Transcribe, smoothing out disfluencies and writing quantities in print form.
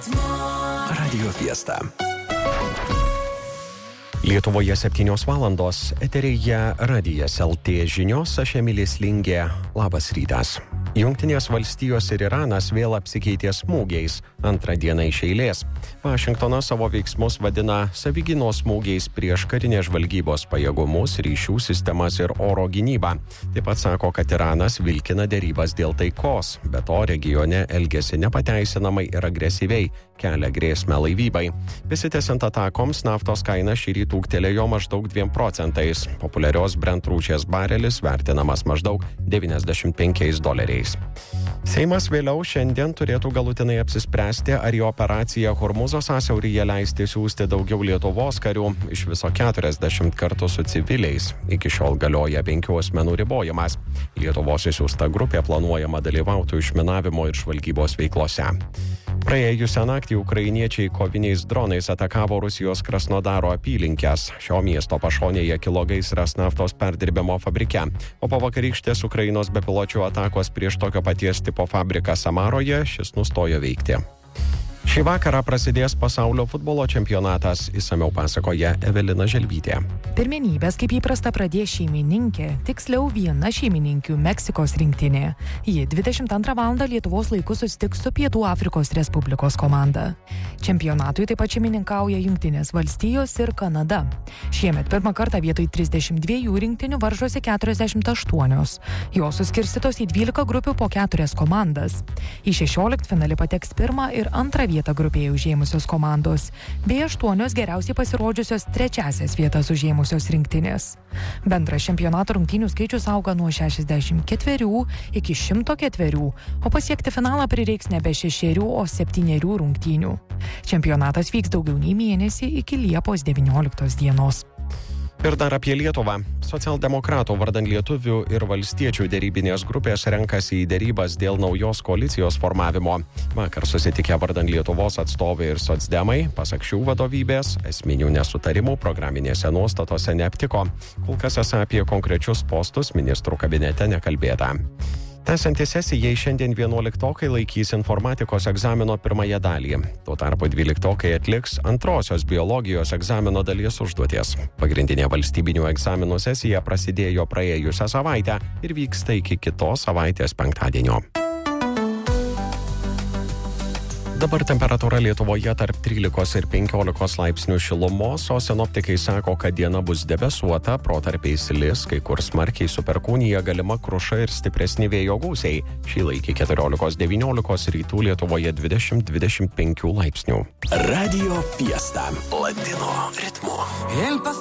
Radio Fiesta. Lietuvoje 7 valandos, eteryje Radijas LT žinios, aš Emilis Lingė. Labas rytas. Jungtinės valstijos ir Iranas vėl apsikeitė smūgiais antrą dieną iš eilės. Vašingtonas savo veiksmus vadina savigynos smūgiais prieš karinės žvalgybos pajėgumus, ryšių sistemas ir oro gynybą. Taip pat sako, kad Iranas vilkina derybas dėl taikos, bet to regione elgėsi nepateisinamai ir agresyviai, kelia grėsmę laivybai. Besitęsiant atakoms, naftos kaina šįryt ūgtelėjo maždaug 2%. Populiarios Brent rūšies barelis vertinamas maždaug $95. Seimas vėliau šiandien turėtų galutinai apsispręsti, ar į operaciją Hormuzo sąsiauryje leisti siųsti daugiau Lietuvos karių, iš viso 40 kartų su civiliais. Iki šiol galioja 5 asmenų ribojimas. Lietuvos išsiųsta grupė planuojama dalyvauti išminavimo ir žvalgybos veiklose. Praėjusią naktį ukrainiečiai koviniais dronais atakavo Rusijos Krasnodaro apylinkes. Šio miesto pašonėje kilo gaisras naftos perdirbimo fabrike, o po vakarykštės Ukrainos bepiločių atakos prieš tokio paties tipo fabriką Samaroje šis nustojo veikti. Šį vakarą prasidės pasaulio futbolo čempionatas, išsamiau pasakoja Evelina Želvytė. Pirmenybės, kaip įprasta, pradės šeimininkė, tiksliau viena šeimininkių Meksikos rinktinė. Ji 22 val. Lietuvos laiku susitiks su Pietų Afrikos Respublikos komanda. Čempionatui taip pat šeimininkauja Jungtinės valstijos ir Kanada. Šiemet pirmą kartą vietoj 32 rinktinių varžosi 48. Jos suskirstytos į 12 grupių po 4 komandas. Į 16 finalį pateks pirmą ir antrą vietą grupėje užėmusios komandos, bei 8 geriausiai pasirodžiusios trečiasias vietas užėmusios rinktinės. Bendras čempionato rungtynių skaičius auga nuo 64 iki 104, o pasiekti finalą prireiks nebe 6, o 7 rungtynių. Čempionatas vyks daugiau nei mėnesį iki Liepos 19 dienos. Ir dar apie Lietuvą. Socialdemokratų vardan lietuvių ir valstiečių derybinės grupės renkasi į derybas dėl naujos koalicijos formavimo. Vakar susitikę vardan Lietuvos atstovai ir socdemai, pasak šių vadovybės, esminių nesutarimų programinėse nuostatose neaptiko. Kol kas esą apie konkrečius postus ministrų kabinete nekalbėta. Tęsiantis sesijai šiandien 11-okai laikys informatikos egzamino pirmąją dalį. Tuo tarpu 12-okai atliks antrosios biologijos egzamino dalies užduoties. Pagrindinė valstybinių egzaminų sesija prasidėjo praėjusią savaitę ir vyksta iki kitos savaitės penktadienio. Dabar temperatūra Lietuvoje tarp 13 ir 15 laipsnių šilumos, o sinoptikai sako, kad diena bus debesuota, protarpiais lis, kai kur smarkiai su perkūnija galima kruša ir stipresni vėjo gūsiai. Šį laikį 14-19, rytų Lietuvoje 20-25 laipsnių. Radio Fiesta. Latino ritmo.